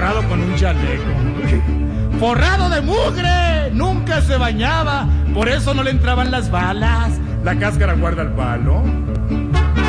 amarrado con un chaleco. Forrado de mugre, nunca se bañaba, por eso no le entraban las balas. La cáscara guarda el palo.